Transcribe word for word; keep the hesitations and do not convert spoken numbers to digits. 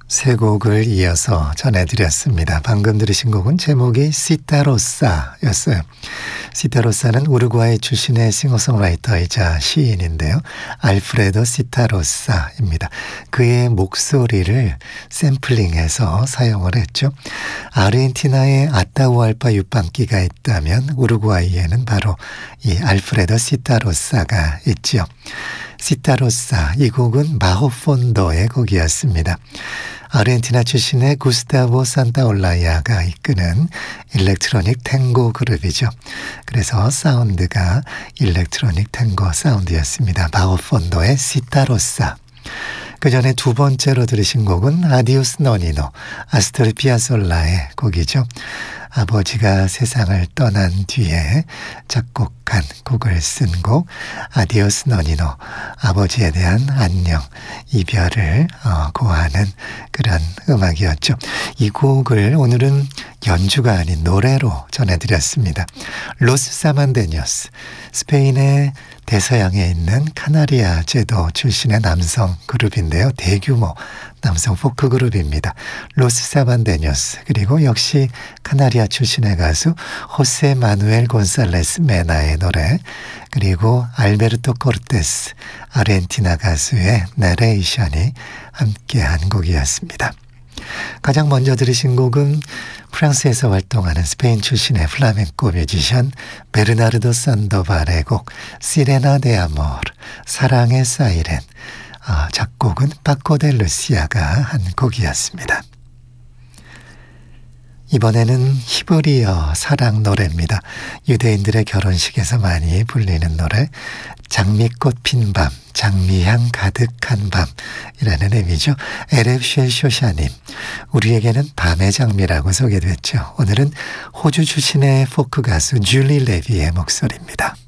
세 곡을 이어서 전해드렸습니다. 방금 들으신 곡은 제목이 시타로사였어요. 시타로사는 우루과이 출신의 싱어송라이터이자 시인인데요. 알프레도 시타로사입니다. 그의 목소리를 샘플링해서 사용을 했죠. 아르헨티나에 아타우알파 육방기가 있다면 우루과이에는 바로 이 알프레도 시타로사가 있지요. 시타로사, 이 곡은 마호폰도의 곡이었습니다. 아르헨티나 출신의 구스타보 산타올라야가 이끄는 일렉트로닉 탱고 그룹이죠. 그래서 사운드가 일렉트로닉 탱고 사운드였습니다. 마호폰도의 시타로사. 그 전에 두 번째로 들으신 곡은 아디오스 너니노, 아스토르 피아솔라의 곡이죠. 아버지가 세상을 떠난 뒤에 작곡한 곡을 쓴 곡 아디오스 너니노, 아버지에 대한 안녕, 이별을 어, 고하는 그런 음악이었죠. 이 곡을 오늘은 연주가 아닌 노래로 전해드렸습니다. 로스 사만데뇨스, 스페인의 대서양에 있는 카나리아 제도 출신의 남성 그룹인데요. 대규모 남성 포크 그룹입니다. 로스 사만데뇨스, 그리고 역시 카나리아 출신의 가수 호세 마누엘 곤살레스 메나의 노래, 그리고 알베르토 코르테스 아르헨티나 가수의 내레이션이 함께한 곡이었습니다. 가장 먼저 들으신 곡은 프랑스에서 활동하는 스페인 출신의 플라멩코 뮤지션 베르나르도 산도발의 곡 시레나 데 아모르, 사랑의 사이렌, 아, 작곡은 파코 데 루시아가 한 곡이었습니다. 이번에는 히브리어 사랑 노래입니다. 유대인들의 결혼식에서 많이 불리는 노래, 장미꽃 핀 밤, 장미향 가득한 밤이라는 의미죠. 에레브 쉘 쇼샤님, 우리에게는 밤의 장미라고 소개됐죠. 오늘은 호주 출신의 포크 가수 줄리 레비의 목소리입니다.